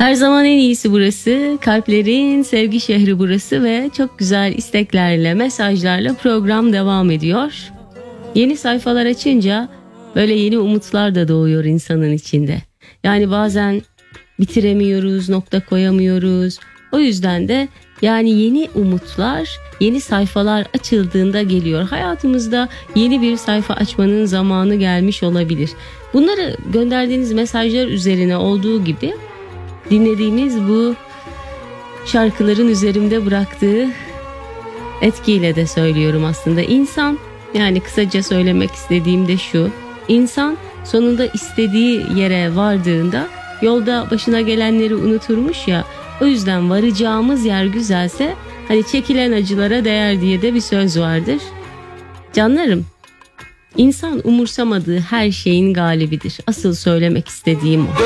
Her zaman en iyisi burası. Kalplerin sevgi şehri burası ve çok güzel isteklerle, mesajlarla program devam ediyor. Yeni sayfalar açınca böyle yeni umutlar da doğuyor insanın içinde. Yani bazen bitiremiyoruz, nokta koyamıyoruz. O yüzden de yani yeni umutlar, yeni sayfalar açıldığında geliyor. Hayatımızda yeni bir sayfa açmanın zamanı gelmiş olabilir. Bunları gönderdiğiniz mesajlar üzerine olduğu gibi dinlediğimiz bu şarkıların üzerimde bıraktığı etkiyle de söylüyorum aslında. İnsan, yani kısaca söylemek istediğim de şu: İnsan sonunda istediği yere vardığında yolda başına gelenleri unuturmuş ya. O yüzden varacağımız yer güzelse hani çekilen acılara değer diye de bir söz vardır. Canlarım, insan umursamadığı her şeyin galibidir. Asıl söylemek istediğim o.